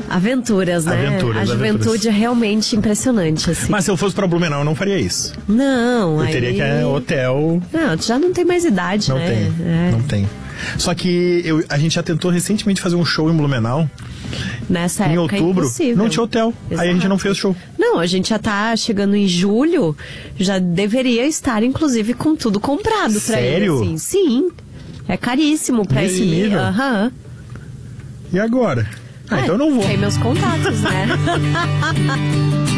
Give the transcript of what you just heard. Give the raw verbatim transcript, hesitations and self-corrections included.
Aventuras, né? Aventuras, a juventude aventuras. é realmente impressionante, assim. Mas se eu fosse pra Blumenau, eu não faria isso. Não, Eu aí... teria que ir hotel. Não, tu já não tem mais idade, Não né? tem, É. não tem. Só que eu, a gente já tentou recentemente fazer um show em Blumenau. Nessa Em época outubro, é impossível. não tinha hotel. Exato. Aí a gente não fez show. Não, a gente já tá chegando em julho, já deveria estar, inclusive, com tudo comprado pra Sério? ir, assim. Sim, é caríssimo pra Nesse ir. nível? Aham. E agora? Ah, Ah, então eu não vou. Tem meus contatos, né?